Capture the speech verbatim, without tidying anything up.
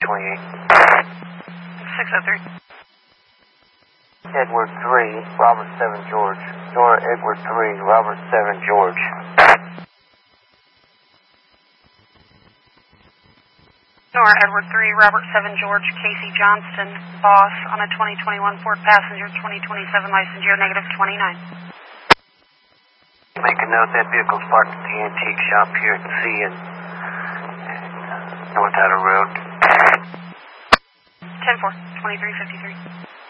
twenty-eight. six oh three. Edward three, Robert seven, George. Nora Edward three, Robert seven, George. Nora Edward three, Robert seven, George, Casey Johnston, boss, on a twenty twenty-one Ford Passenger, twenty twenty-seven license year, negative twenty-nine. Make a note that vehicle's parked at the antique shop here at C and North Outer Road. ten four, twenty-three fifty-three.